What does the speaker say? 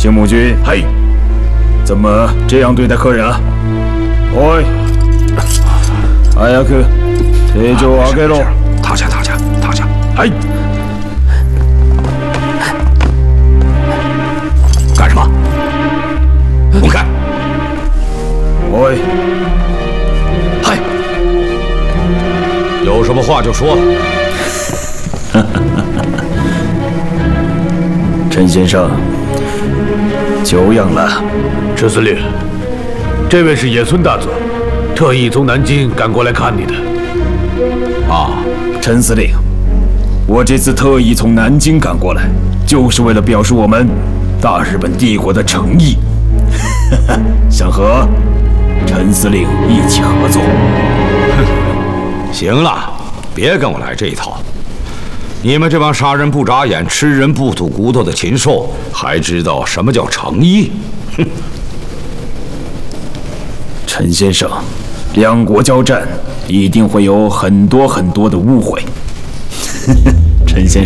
青木君， 嘿， 怎么这样对待客人啊？おい、早く手錠を開けろ。 躺下，躺下，躺下。哎，干什么？滚开！ おい， 嗨，有什么话就说。 陈先生，久仰了。 陈司令，这位是野村大佐，特意从南京赶过来看你的。 啊， 陈司令，我这次特意从南京赶过来，就是为了表示我们大日本帝国的诚意，想和陈司令一起合作。 行了，别跟我来这一套。你们这帮杀人不眨眼、吃人不吐骨头的禽兽，还知道什么叫诚意？哼！ 陈先生，两国交战一定会有很多的误会。陈先生。